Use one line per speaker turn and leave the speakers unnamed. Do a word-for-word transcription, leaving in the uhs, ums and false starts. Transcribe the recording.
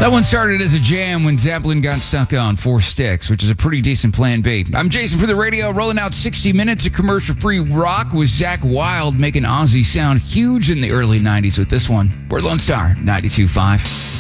That one started as a jam when Zeppelin got stuck on Four Sticks, which is a pretty decent plan B. I'm Jason for the radio, rolling out sixty minutes of commercial-free rock with Zach Wild making Ozzy sound huge in the early nineties with this one. We're Lone Star ninety-two point five.